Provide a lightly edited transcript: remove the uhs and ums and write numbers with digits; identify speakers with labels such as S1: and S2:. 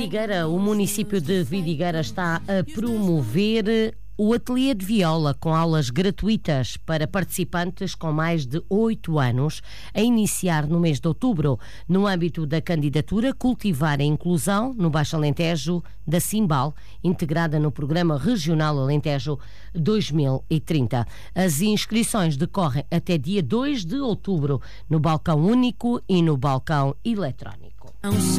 S1: Vidigueira, o município de Vidigueira está a promover o ateliê de viola com aulas gratuitas para participantes com mais de 8 anos, a iniciar no mês de outubro, no âmbito da candidatura Cultivar a Inclusão no Baixo Alentejo da Simbal, integrada no Programa Regional Alentejo 2030. As inscrições decorrem até dia 2 de outubro no balcão único e no balcão eletrónico.